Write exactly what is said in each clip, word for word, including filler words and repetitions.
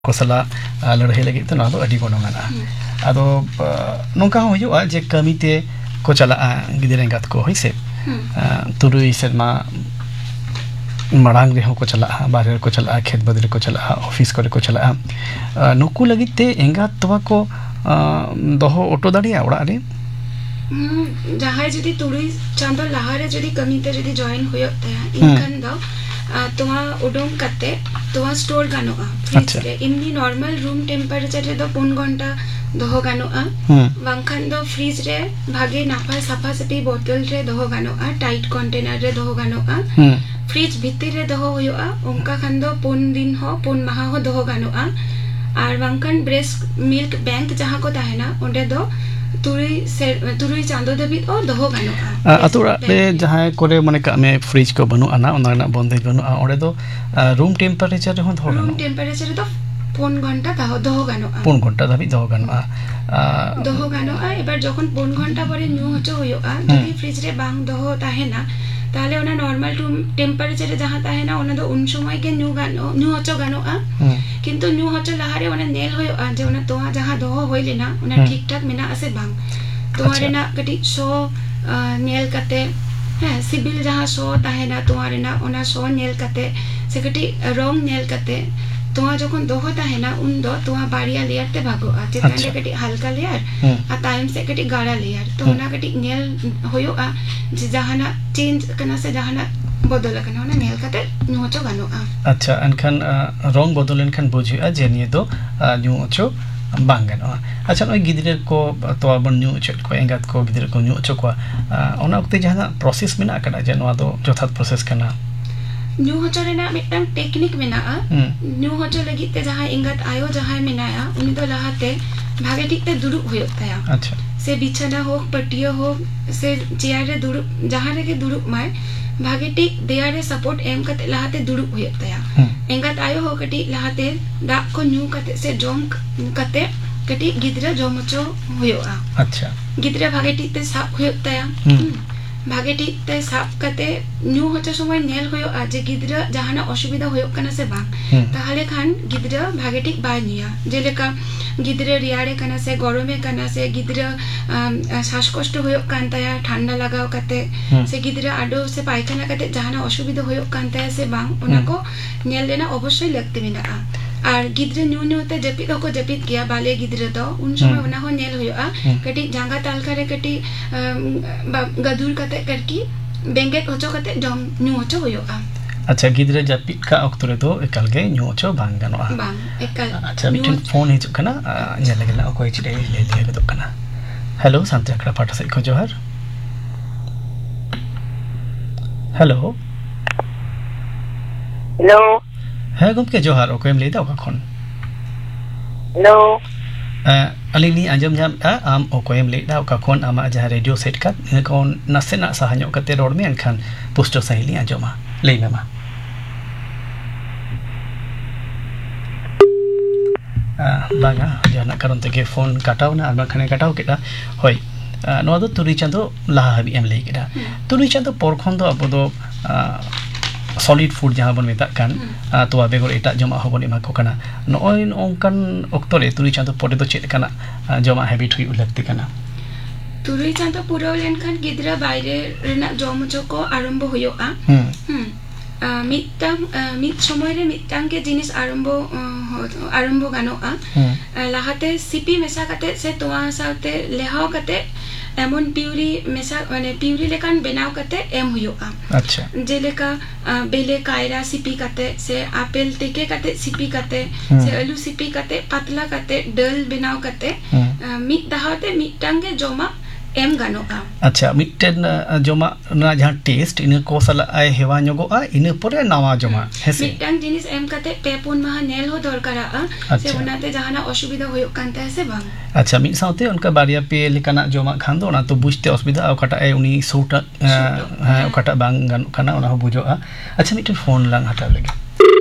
ko sala ladai lagi tu nado adi gonongan ado nongka hoyuga je kami te ko chala gidere ngat ko hoise turui serma marang re ko chala barer ko chala khet badre ko chala office kore ko chala nuku lagi te engat towa ko doho auto daria ora re जहाँ जदि तुरी चांदो लहारे जदि कमी ते जदि join होयो तया इनकन दो तुमा उडोंग कते तुमा स्टोर गानो आ फ्रिज रे इमनी नॉर्मल रूम टेम्परेचर रे दो पुन घंटा दोहो गानो आ वांखान दो फ्रिज रे भागे नाफा साफा सपी बोतल रे दोहो गानो आ टाइट कंटेनर रे दोहो गानो आ फ्रिज भीतर रे दोहो होयो आ उनका खान दो पुन दिन हो पुन माह हो दोहो गानो आ और वांखान ब्रेस्ट मिल्क बैंक जहाँ को ताहेना उन्हें दो तुरी से तुरी चांदो दबित ओ दोहो गानो आ अतुरा ले जहां कोरे माने का में फ्रिज को बनु आना ओना बंदेज बनु आ ओरे दो रूम टेम्परेचर रे हो दोहो रूम टेम्परेचर तो पुन घंटा दाहो दोहो गानो आ पुन घंटा दबित दोहो गानो आ दोहो गानो आ एबार जखन पुन घंटा परे न्यू हचो होयो आ जदि फ्रिज रे बांग दोहो ताहेना ताले ओना नॉर्मल रूम टेम्परेचर रे जहां ताहेना ओना दो उन समय के न्यू गानो न्यू हचो गानो आ किंतु न्यू हचो लहारे ओना नेल होयो आ जे ओना तोआ जहां दोहो होइलेना ओना ठीक ठाक मेना आसे बांग तोआरे ना कटी शो नेल कते है सिबिल जहां शो ताहेना तोआरे ना ओना शो नेल कते से कटी रंग नेल कते तोआ जखन दोहो ताहेना उन दो तोआ बारिया लेयर ते भागो आ जेताने कटी हल्का लेयर आ टाइम से कटी गाढ़ा लेयर तो ओना कटी नेल होयो आ जे जहाना चेंज कना से जहाना बदल कना ओना नेल कते न्यूचो गानो आ अच्छा अनखान रंग बदलन खान बुझिया जे निये दो न्यूचो बांगन अच्छा नय गिदरे को तो बन न्यू चेट को एंगात को गिदरे को न्यू चो को ओना ओक्ते जहां प्रोसेस मेना कना जे नवा दो जोथात प्रोसेस कना न्यू हचो रेना मिटन टेक्निक मेना आ न्यू हचो लगी ते जहां एंगात आयो जहां मेनाया उनी तो लहाते भागे ठीक ते दुरुप होयो तया अच्छा से बिछाना हो पटियो हो से चेयर रे दुरुप जहां रे के दुरुप माय भागे ठीक देयार रे सपोर्ट एम कते लहाते दुरुप होयो तया एंगात आयो हो कटी लहाते दा को न्यू कते से जोम कते कटी गिदरा जोमचो होयो आ अच्छा गिदरा भागे ठीक ते साफ होयो तया भागे ठीक ते साफ कते न्यू हचो समय नेल होयो आ जे गिदरा जहाना असुविधा होयो कना से बांग ताहले खान गिदरा भागे ठीक बाय निया जेलेका गिदरा रियाड़े कना से गरमे कना से गिदरा श्वाসকষ্ট होयो कांताया ठंडा लगाओ कते से गिदरा आडो से पायखाना कते जहाना असुविधा होयो कांताया से बांग ओना को नेल लेना अवश्य लगते मेना आ और गिदरे न्यू न्यू ते जपित को जपित किया बाले गिदरे तो उन समय ओना हो नेल होयो आ कटी जांगा तालका रे कटी गदुर कते करकी बेंगे हचो कते जम न्यू हचो होयो आ अच्छा गिदरे जपित का अक्तरे तो एकाल गे न्यू हचो बांग गानो आ बांग एकाल अच्छा मिटन फोन हिजु कना नेल लगला अकोय चिडे ले ले गदो कना हेलो शांति अकड़ा पाठा से को जोहार हेलो हेलो है गुम के जोहार ओकेम लेदा ओका खन हेलो अलिनी आंजम जाम आ आम ओकेम लेदा ओका खन आमा जहां रेडियो सेट का कोन नसेना साहन्यो कते रोड में अनखान पुष्टो सहिली आंजमा लेना मा बागा जाना कारण तके फोन काटाव ना आमा खने काटाव केदा होय नो दो तुरी चांदो लाहा हबी एम लेई केदा तुरी चांदो परखन दो अब दो सॉलिड फूड जहां बन मेता कान तो बेगर एटा जमा होबन एमा को कना नय ओंकान ओक्तरे तुरी चांदो परे तो चेत कना जमा हैबिट हुई लगती कना तुरी चांदो पुरो लेन खान गिदरा बाइरे रेना जम चको आरंभ होयो आ हम मिटांग मिट समय रे मिटांग के जिनिस आरंभ आरंभ गानो आ लाहाते सीपी मेसा कते से तोआ साते लेहाव कते एमन पिउरी मेसा माने पिउरी लेकान बनाव कते एम हुयो आ अच्छा जेलेका बेले कायरा सीपी कते से आपेल टेके कते सीपी कते से आलू सीपी कते पतला कते डल बनाव कते मिट दहाते मिटांगे जोमा एम गानो आ अच्छा मिटन जोमा ना जहां टेस्ट इन को सला आय हेवा न्योगो आ इन परे नावा जोमा हेसे मिटांग जिनिस एम कते पेपुन महा नेल हो दरकारा आ से उनाते जहाना असुविधा होयो कांता से बांग अच्छा मिट साउते उनका बारिया पे लेकाना जोमा खान दो ना तो बुझते असुविधा ओकाटा ए उनी सोटा हां ओकाटा बांग गानो काना ओना हो बुझो आ अच्छा मिटन फोन लांग हटा लगे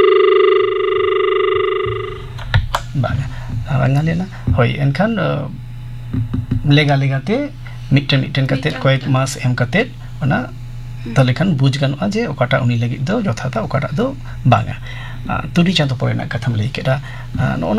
बागा बांगा लेना होय एनखान लेगा लेगाते मिटन मिटन कते कोएक मास एम कते ओना तलेखान बुझ गानो जे ओकाटा उनी लगी दो जथाता ओकाटा दो बांगा तुरी चांदो पोरे ना कथम लई केदा